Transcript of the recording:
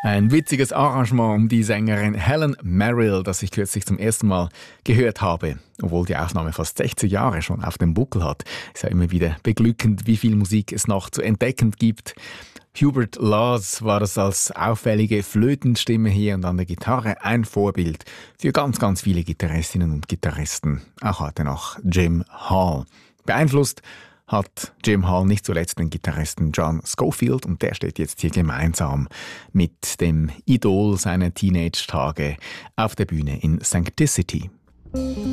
Ein witziges Arrangement um die Sängerin Helen Merrill, das ich kürzlich zum ersten Mal gehört habe. Obwohl die Aufnahme fast 60 Jahre schon auf dem Buckel hat. Ist ja immer wieder beglückend, wie viel Musik es noch zu entdecken gibt. Hubert Laws war es als auffällige Flötenstimme hier und an der Gitarre ein Vorbild für ganz, ganz viele Gitarristinnen und Gitarristen. Auch heute noch Jim Hall. Beeinflusst hat Jim Hall nicht zuletzt den Gitarristen John Scofield und der steht jetzt hier gemeinsam mit dem Idol seiner Teenage-Tage auf der Bühne in Sancticity.